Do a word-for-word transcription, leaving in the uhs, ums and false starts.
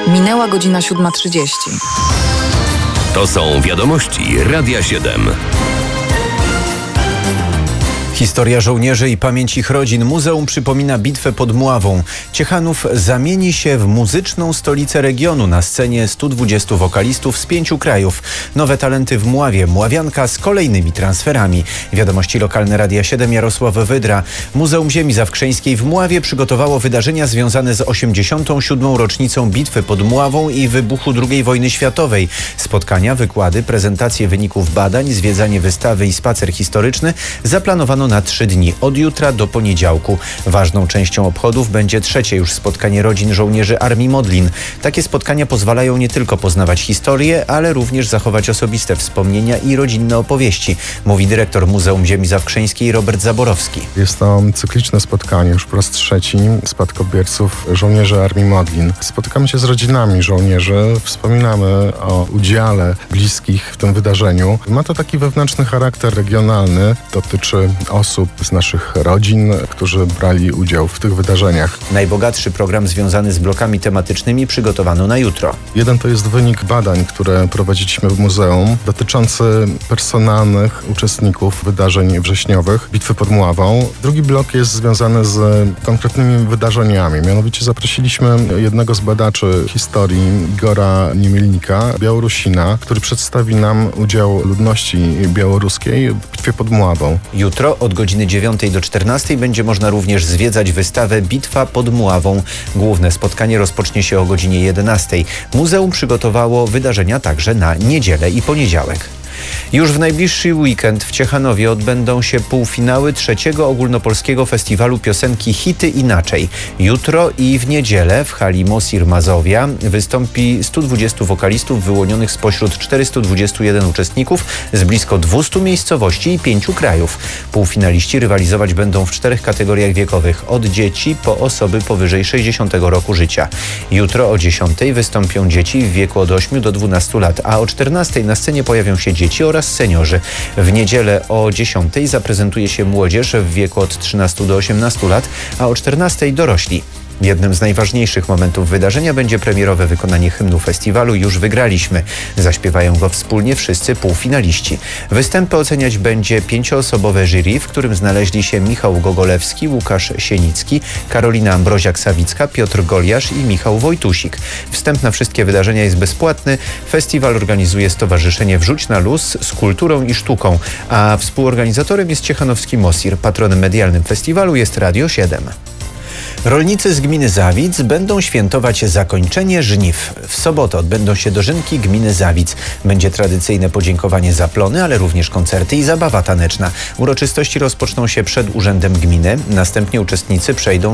Minęła godzina siódma trzydzieści. To są wiadomości Radia siedem. Historia żołnierzy i pamięć ich rodzin. Muzeum przypomina bitwę pod Mławą. Ciechanów zamieni się w muzyczną stolicę regionu. Na scenie stu dwudziestu wokalistów z pięciu krajów. Nowe talenty w Mławie. Mławianka z kolejnymi transferami. Wiadomości lokalne Radia siedem, Jarosław Wydra. Muzeum Ziemi Zawkrzeńskiej w Mławie przygotowało wydarzenia związane z osiemdziesiątą siódmą rocznicą bitwy pod Mławą i wybuchu drugiej wojny światowej. Spotkania, wykłady, prezentacje wyników badań, zwiedzanie wystawy i spacer historyczny zaplanowano na trzy dni, od jutra do poniedziałku. Ważną częścią obchodów będzie trzecie już spotkanie rodzin żołnierzy Armii Modlin. Takie spotkania pozwalają nie tylko poznawać historię, ale również zachować osobiste wspomnienia i rodzinne opowieści, mówi dyrektor Muzeum Ziemi Zawkrzeńskiej Robert Zaborowski. Jest to cykliczne spotkanie, już po raz trzeci, spadkobierców żołnierzy Armii Modlin. Spotykamy się z rodzinami żołnierzy, wspominamy o udziale bliskich w tym wydarzeniu. Ma to taki wewnętrzny charakter regionalny, dotyczy osób z naszych rodzin, którzy brali udział w tych wydarzeniach. Najbogatszy program związany z blokami tematycznymi przygotowano na jutro. Jeden to jest wynik badań, które prowadziliśmy w muzeum, dotyczący personalnych uczestników wydarzeń wrześniowych Bitwy pod Mławą. Drugi blok jest związany z konkretnymi wydarzeniami. Mianowicie zaprosiliśmy jednego z badaczy historii, Igora Niemielnika, Białorusina, który przedstawi nam udział ludności białoruskiej w Bitwie pod Mławą. Jutro od godziny dziewiątej do czternastej będzie można również zwiedzać wystawę Bitwa pod Mławą. Główne spotkanie rozpocznie się o godzinie jedenastej. Muzeum przygotowało wydarzenia także na niedzielę i poniedziałek. Już w najbliższy weekend w Ciechanowie odbędą się półfinały trzeciego ogólnopolskiego festiwalu piosenki Hity Inaczej. Jutro i w niedzielę w hali Mosir Mazowia wystąpi stu dwudziestu wokalistów wyłonionych spośród czterystu dwudziestu jeden uczestników z blisko dwustu miejscowości i pięciu krajów. Półfinaliści rywalizować będą w czterech kategoriach wiekowych, od dzieci po osoby powyżej sześćdziesiątego roku życia. Jutro o dziesiątej wystąpią dzieci w wieku od ośmiu do dwunastu lat, a o czternastej na scenie pojawią się dzieci oraz seniorzy. W niedzielę o dziesiątej zaprezentuje się młodzież w wieku od trzynastu do osiemnastu lat, a o czternastej dorośli. Jednym z najważniejszych momentów wydarzenia będzie premierowe wykonanie hymnu festiwalu Już wygraliśmy. Zaśpiewają go wspólnie wszyscy półfinaliści. Występy oceniać będzie pięcioosobowe jury, w którym znaleźli się Michał Gogolewski, Łukasz Sienicki, Karolina Ambroziak-Sawicka, Piotr Goliarz i Michał Wojtusik. Wstęp na wszystkie wydarzenia jest bezpłatny. Festiwal organizuje Stowarzyszenie Wrzuć na luz z kulturą i sztuką, a współorganizatorem jest Ciechanowski Mosir. Patronem medialnym festiwalu jest Radio siedem. Rolnicy z gminy Zawic będą świętować zakończenie żniw. W sobotę odbędą się dożynki gminy Zawic. Będzie tradycyjne podziękowanie za plony, ale również koncerty i zabawa taneczna. Uroczystości rozpoczną się przed urzędem gminy. Następnie uczestnicy przejdą